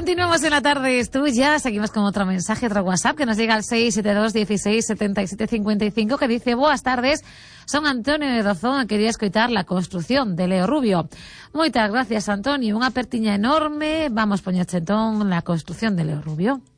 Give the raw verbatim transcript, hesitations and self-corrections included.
Continuamos en la tarde, es tuya. Seguimos con otro mensaje, otro WhatsApp que nos llega al seis siete dos, dieciséis, setenta y siete cincuenta y cinco, que dice: boas tardes, son Antonio de Dozón, quería escoitar la construcción de Leo Rubio. Moitas gracias, Antonio, unha pertiña enorme. Vamos poñerche entón la construcción de Leo Rubio.